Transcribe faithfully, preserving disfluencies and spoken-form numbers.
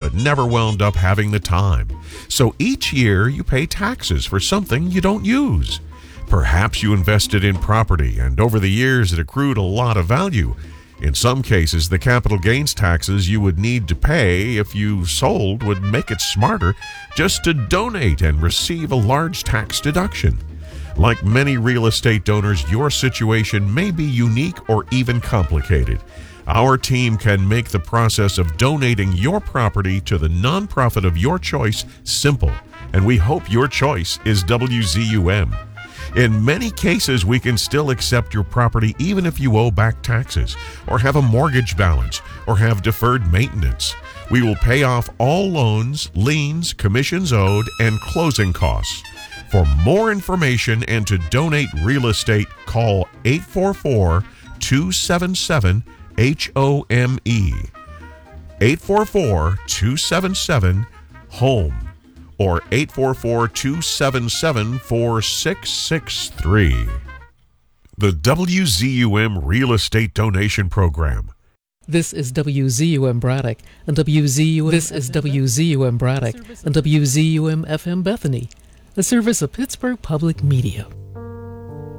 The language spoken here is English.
but never wound up having the time. So each year you pay taxes for something you don't use. Perhaps you invested in property and over the years it accrued a lot of value. In some cases, the capital gains taxes you would need to pay if you sold would make it smarter just to donate and receive a large tax deduction. Like many real estate donors, your situation may be unique or even complicated. Our team can make the process of donating your property to the nonprofit of your choice simple, and we hope your choice is W Z U M. In many cases, we can still accept your property even if you owe back taxes, or have a mortgage balance, or have deferred maintenance. We will pay off all loans, liens, commissions owed, and closing costs. For more information and to donate real estate, call eight four four, two seven seven, H O M E, eight four four, two seven seven, HOME, or eight four four, two seven seven, four six six three. The W Z U M Real Estate Donation Program. This is W Z U M Braddock and W Z U M. This is W Z U M Braddock and W Z U M F M Bethany, a service of Pittsburgh Public Media.